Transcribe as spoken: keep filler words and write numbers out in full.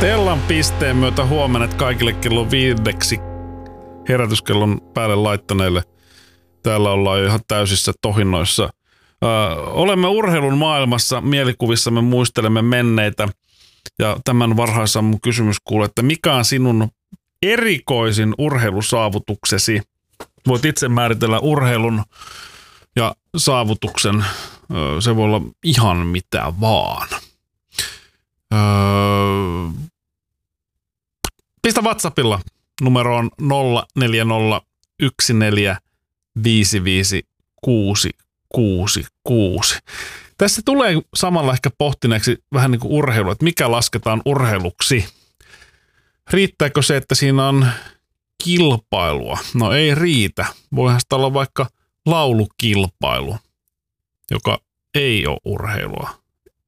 Stellan pisteen myötä huomenna kaikille kello viideksi herätyskellon päälle laittaneille. Täällä ollaan jo ihan täysissä tohinnoissa. Ö, olemme urheilun maailmassa, mielikuvissamme muistelemme menneitä. Ja tämän varhaisammun kysymys kuuluu, että mikä on sinun erikoisin urheilusaavutuksesi? Voit itse määritellä urheilun ja saavutuksen. Ö, se voi olla ihan mitä vaan. Öö, pistä WhatsAppilla numeroon nolla neljä nolla yksi neljä viisi viisi kuusi kuusi kuusi. Tässä tulee samalla ehkä pohtineeksi vähän niin kuin urheilu, että mikä lasketaan urheiluksi. Riittääkö se, että siinä on kilpailua? No ei riitä. Voihan sitä olla vaikka laulukilpailu, joka ei ole urheilua.